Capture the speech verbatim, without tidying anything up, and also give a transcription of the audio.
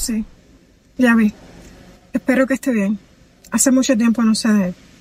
sí. Ya vi. Espero que esté bien. Hace mucho tiempo no sé de él.